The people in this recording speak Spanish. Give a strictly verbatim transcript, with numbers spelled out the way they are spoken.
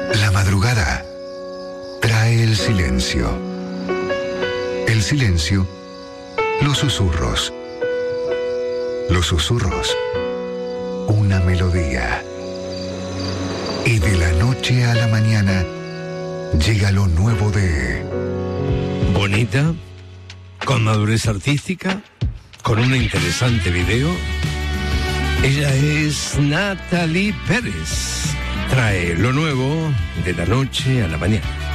La madrugada trae el silencio. El silencio, los susurros. Los susurros, una melodía. Y de la noche a la mañana llega lo nuevo de... Bonita, con madurez artística, con un interesante video. Ella es Natalie Pérez. Trae lo nuevo de la noche a la mañana.